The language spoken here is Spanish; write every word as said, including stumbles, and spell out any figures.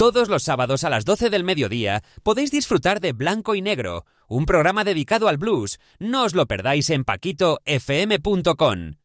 Todos los sábados a las doce del mediodía podéis disfrutar de Blanco y Negro, un programa dedicado al blues. No os lo perdáis en paquito f m punto com.